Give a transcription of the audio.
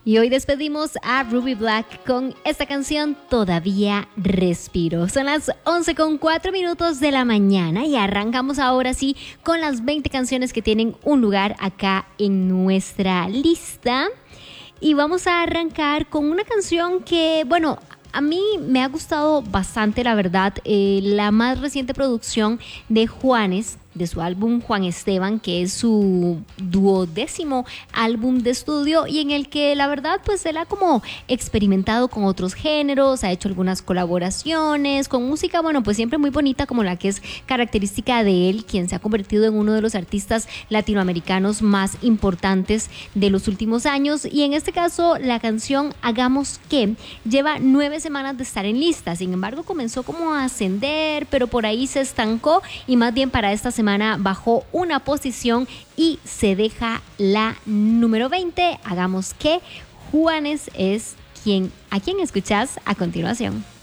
Y hoy despedimos a Ruby Black con esta canción Todavía Respiro. Son las 11:04 de la mañana y arrancamos ahora sí con las 20 canciones que tienen un lugar acá en nuestra lista. Y vamos a arrancar con una canción que, bueno, a mí me ha gustado bastante, la verdad. La más reciente producción de Juanes, de su álbum Juan Esteban, que es su 12º álbum de estudio y en el que la verdad pues él ha como experimentado con otros géneros, ha hecho algunas colaboraciones con música, bueno, pues siempre muy bonita como la que es característica de él, quien se ha convertido en uno de los artistas latinoamericanos más importantes de los últimos años. Y en este caso la canción Hagamos que lleva 9 semanas de estar en lista, sin embargo comenzó como a ascender, pero por ahí se estancó y más bien para esta semana bajó una posición y se deja la número 20. Hagamos que Juanes es a quien escuchas a continuación.